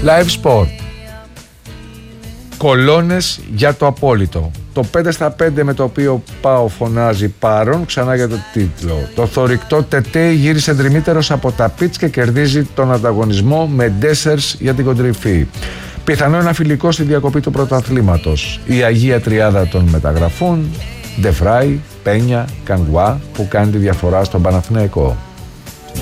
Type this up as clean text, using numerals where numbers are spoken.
Live Sport. Κολόνες για το απόλυτο. Το 5-5 με το οποίο ΠΑΟ φωνάζει πάρον ξανά για το τίτλο. Το θωρηκτό Τετέι γύρισε δρυμύτερος από τα πιτς και κερδίζει τον ανταγωνισμό με ντέσσερς για την κοντρυφή. Πιθανό ένα φιλικό στη διακοπή του πρωταθλήματος. Η Αγία Τριάδα των μεταγραφών, Ντεφράι, Πένια, Κανγκουά, που κάνει τη διαφορά στον Παναθηναϊκό.